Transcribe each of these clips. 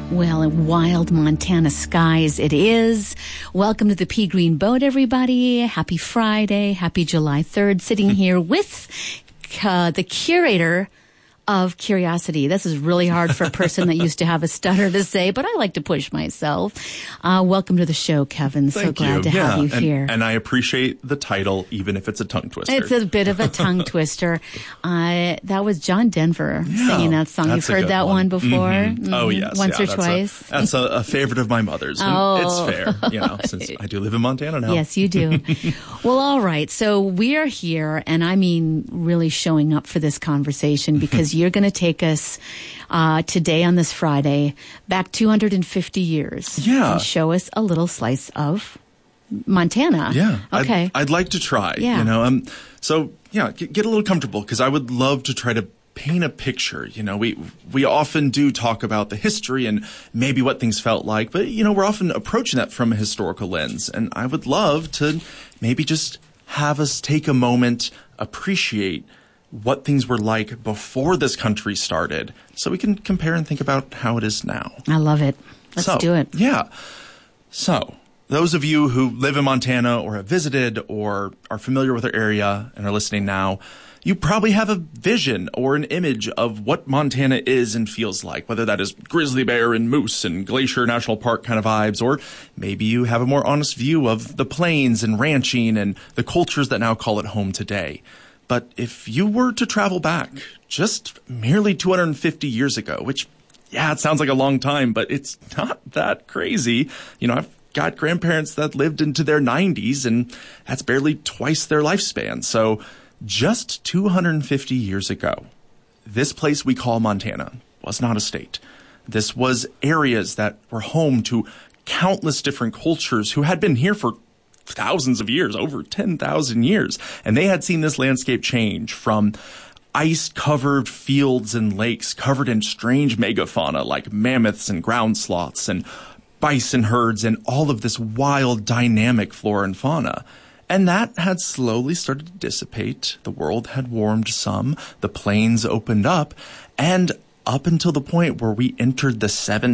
Well, in wild Montana skies it is. Welcome to the Pea Green Boat, everybody. Happy Friday. Happy July 3rd. Sitting here with the curator of curiosity. This is really hard for a person that used to have a stutter to say, but I like to push myself. Welcome to the show, Kevin. So glad to have you here. And I appreciate the title, even if it's a tongue twister. It's a bit of a tongue twister. That was John Denver singing that song. You've heard that one before? Mm-hmm. Oh, yes. Once or twice? That's a favorite of my mother's. And it's fair, since I do live in Montana now. Yes, you do. Well, all right. So we are here, and I mean really showing up for this conversation because you're going to take us today on this Friday back 250 years. Yeah. And show us a little slice of Montana. Yeah. Okay. I'd like to try. Yeah. Get a little comfortable because I would love to try to paint a picture. We often do talk about the history and maybe what things felt like, but, we're often approaching that from a historical lens. And I would love to maybe just have us take a moment, appreciate what things were like before this country started so we can compare and think about how it is now. I love it. Let's do it. Yeah. So those of you who live in Montana or have visited or are familiar with our area and are listening now, you probably have a vision or an image of what Montana is and feels like, whether that is grizzly bear and moose and Glacier National Park kind of vibes, or maybe you have a more honest view of the plains and ranching and the cultures that now call it home today. But if you were to travel back just merely 250 years ago, which, it sounds like a long time, but it's not that crazy. I've got grandparents that lived into their 90s, and that's barely twice their lifespan. So just 250 years ago, this place we call Montana was not a state. This was areas that were home to countless different cultures who had been here for thousands of years, over 10,000 years. And they had seen this landscape change from ice-covered fields and lakes covered in strange megafauna like mammoths and ground sloths and bison herds and all of this wild, dynamic flora and fauna. And that had slowly started to dissipate. The world had warmed some. The plains opened up. And up until the point where we entered the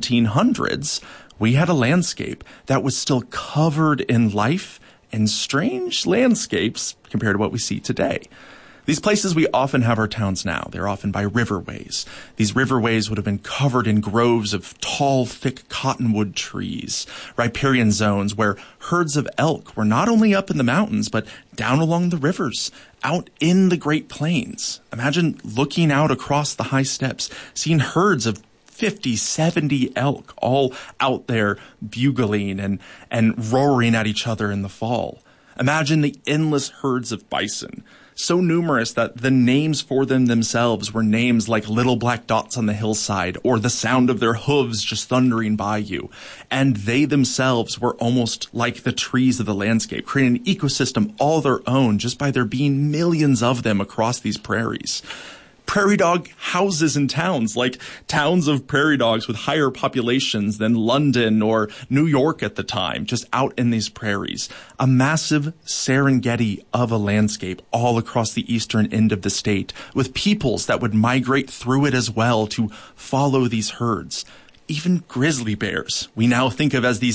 1700s, we had a landscape that was still covered in life and strange landscapes compared to what we see today. These places we often have our towns now. They're often by riverways. These riverways would have been covered in groves of tall, thick cottonwood trees, riparian zones where herds of elk were not only up in the mountains, but down along the rivers, out in the Great Plains. Imagine looking out across the high steppes, seeing herds of 50, 70 elk all out there bugling and roaring at each other in the fall. Imagine the endless herds of bison, so numerous that the names for them themselves were names like little black dots on the hillside or the sound of their hooves just thundering by you. And they themselves were almost like the trees of the landscape, creating an ecosystem all their own just by there being millions of them across these prairies. Prairie dog houses in towns, like towns of prairie dogs with higher populations than London or New York at the time, just out in these prairies. A massive Serengeti of a landscape all across the eastern end of the state, with peoples that would migrate through it as well to follow these herds. Even grizzly bears, we now think of as these,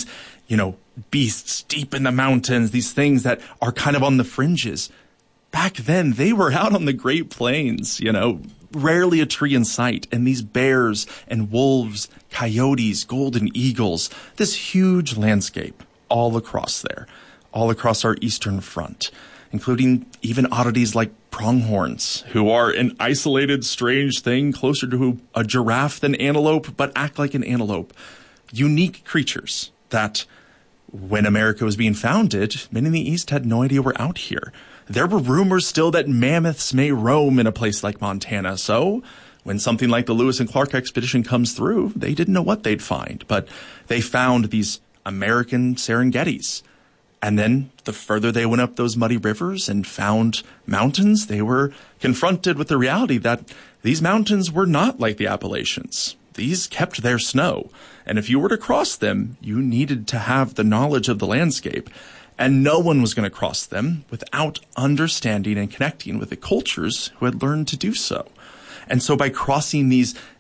beasts deep in the mountains, these things that are kind of on the fringes. Back then, they were out on the Great Plains, rarely a tree in sight. And these bears and wolves, coyotes, golden eagles, this huge landscape all across there, all across our eastern front, including even oddities like pronghorns, who are an isolated, strange thing closer to a giraffe than antelope, but act like an antelope. Unique creatures that, when America was being founded, many in the East had no idea were out here. There were rumors still that mammoths may roam in a place like Montana. So when something like the Lewis and Clark expedition comes through, they didn't know what they'd find. But they found these American Serengetis. And then the further they went up those muddy rivers and found mountains, they were confronted with the reality that these mountains were not like the Appalachians. These kept their snow. And if you were to cross them, you needed to have the knowledge of the landscape. And no one was going to cross them without understanding and connecting with the cultures who had learned to do so. And so by crossing these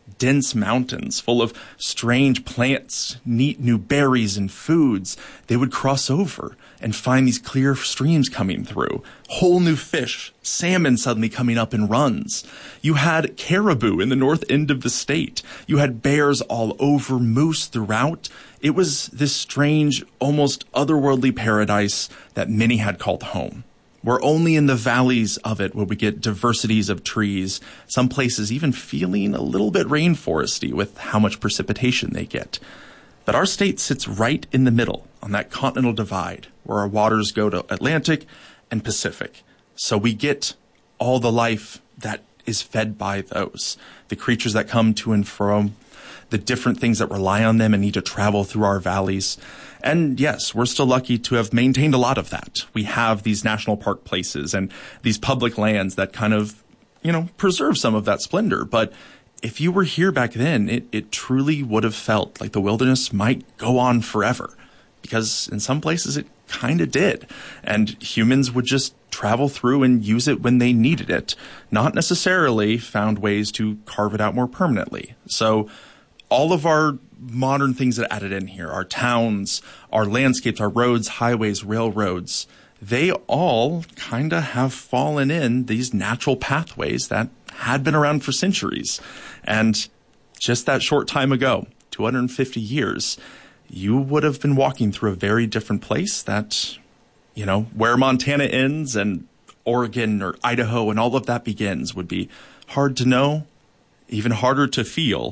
dense mountains full of strange plants, neat new berries and foods. They would cross over and find these clear streams coming through, whole new fish, salmon suddenly coming up in runs. You had caribou in the north end of the state. You had bears all over, moose throughout. It was this strange, almost otherworldly paradise that many had called home. We're only in the valleys of it where we get diversities of trees, some places even feeling a little bit rainforesty with how much precipitation they get. But our state sits right in the middle on that continental divide where our waters go to Atlantic and Pacific. So we get all the life that is fed by those, the creatures that come to and from, the different things that rely on them and need to travel through our valleys. And yes, we're still lucky to have maintained a lot of that. We have these national park places and these public lands that kind of, preserve some of that splendor. But if you were here back then, it truly would have felt like the wilderness might go on forever, because in some places it kind of did. And humans would just travel through and use it when they needed it, not necessarily found ways to carve it out more permanently. So all of our modern things that are added in here, our towns, our landscapes, our roads, highways, railroads, they all kind of have fallen in these natural pathways that had been around for centuries. And just that short time ago, 250 years, you would have been walking through a very different place that, where Montana ends and Oregon or Idaho and all of that begins would be hard to know, even harder to feel,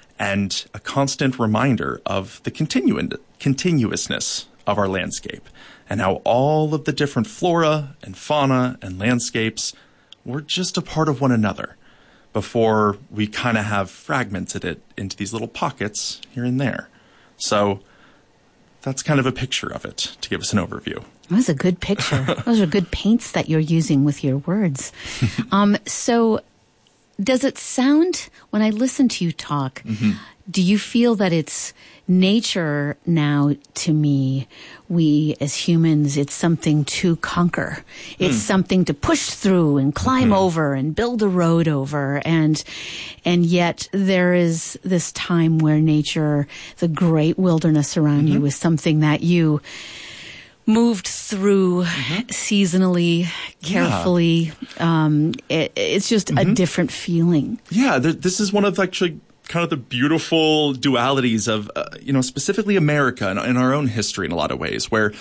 and a constant reminder of the continuousness of our landscape and how all of the different flora and fauna and landscapes were just a part of one another before we kind of have fragmented it into these little pockets here and there. So that's kind of a picture of it to give us an overview. That was a good picture. Those are good paints that you're using with your words. So does it sound, when I listen to you talk, do you feel that it's nature now? To me, we as humans, it's something to conquer. It's something to push through and climb over and build a road over. And yet there is this time where nature, the great wilderness around you, is something that you moved through seasonally, carefully. It's just a different feeling. Yeah, this is one of actually kind of the beautiful dualities of, specifically America and in our own history in a lot of ways, where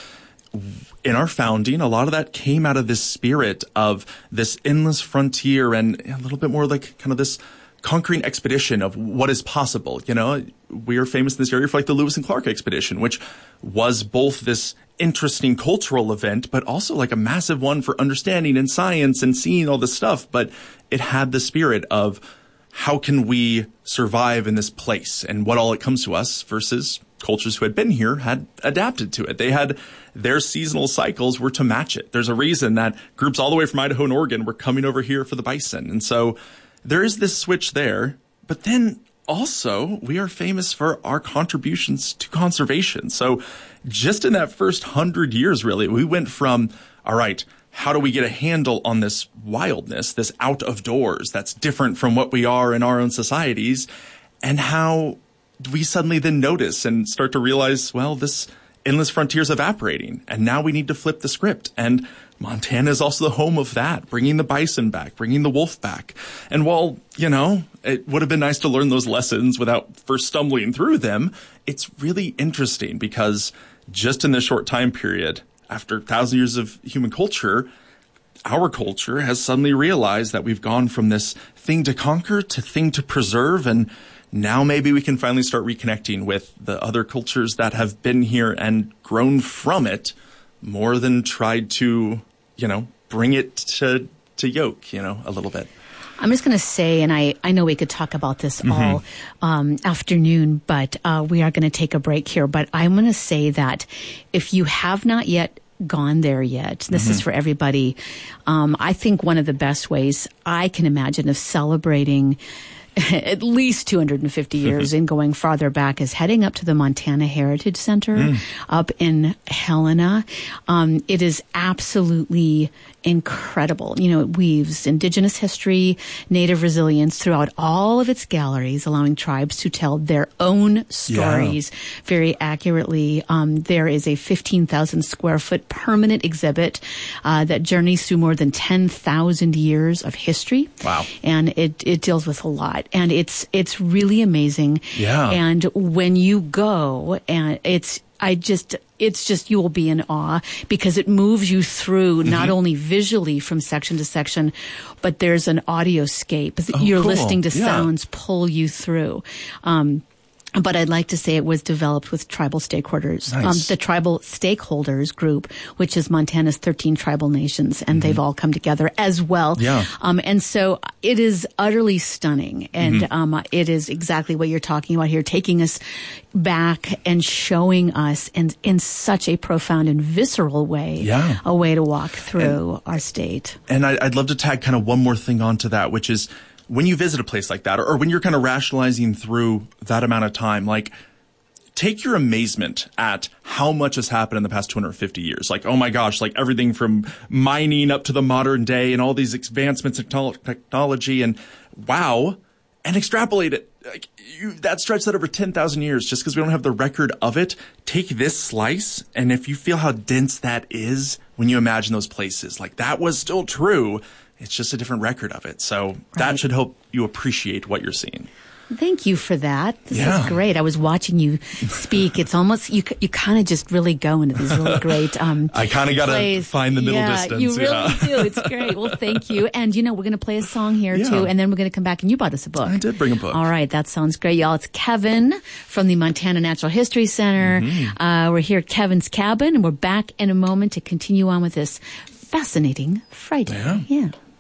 in our founding, a lot of that came out of this spirit of this endless frontier and a little bit more like kind of this conquering expedition of what is possible. We are famous in this area for like the Lewis and Clark expedition, which was both this interesting cultural event, but also like a massive one for understanding and science and seeing all this stuff. But it had the spirit of how can we survive in this place and what all it comes to us versus cultures who had been here had adapted to it. They had their seasonal cycles were to match it. There's a reason that groups all the way from Idaho and Oregon were coming over here for the bison. And so there is this switch there, but then also we are famous for our contributions to conservation. So just in that first 100 years, really, we went from, all right, how do we get a handle on this wildness, this out of doors that's different from what we are in our own societies, and how do we suddenly then notice and start to realize, well, this endless frontier is evaporating, and now we need to flip the script. And Montana is also the home of that, bringing the bison back, bringing the wolf back. And while, it would have been nice to learn those lessons without first stumbling through them, it's really interesting because just in this short time period, after 1,000 years of human culture, our culture has suddenly realized that we've gone from this thing to conquer to thing to preserve, and now maybe we can finally start reconnecting with the other cultures that have been here and grown from it more than tried to, bring it to yoke, a little bit. I'm just going to say, and I know we could talk about this all afternoon, but we are going to take a break here. But I'm going to say that if you have not yet gone there yet, this is for everybody, I think one of the best ways I can imagine of celebrating at least 250 years and going farther back is heading up to the Montana Heritage Center up in Helena. It is absolutely incredible. You know, it weaves indigenous history, native resilience throughout all of its galleries, allowing tribes to tell their own stories very accurately. There is a 15,000 square foot permanent exhibit that journeys through more than 10,000 years of history. Wow. And it deals with a lot. And it's really amazing. Yeah. And when you go, and it's just, you will be in awe because it moves you through not only visually from section to section, but there's an audioscape. You're cool. listening to sounds pull you through. But I'd like to say it was developed with tribal stakeholders. Nice. The tribal stakeholders group, which is Montana's 13 tribal nations, and they've all come together as well. Yeah. And so it is utterly stunning. And it is exactly what you're talking about here, taking us back and showing us in such a profound and visceral way a way to walk through our state. And I'd love to tag kind of one more thing onto that, which is when you visit a place like that, or when you're kind of rationalizing through that amount of time, like, take your amazement at how much has happened in the past 250 years. Like, oh my gosh, like everything from mining up to the modern day and all these advancements in technology, and wow, and extrapolate it. Like, that stretch that over 10,000 years, just because we don't have the record of it. Take this slice, and if you feel how dense that is when you imagine those places, like that was still true. It's just a different record of it. So that should help you appreciate what you're seeing. Thank you for that. This is great. I was watching you speak. It's almost, you kind of just really go into these really great I kind of got to find the middle distance. You really do. It's great. Well, thank you. And, you know, we're going to play a song here, too, and then we're going to come back, and you brought us a book. I did bring a book. All right. That sounds great, y'all. It's Kevin from the Montana Natural History Center. We're here at Kevin's Cabin, and we're back in a moment to continue on with this fascinating Friday. Yeah.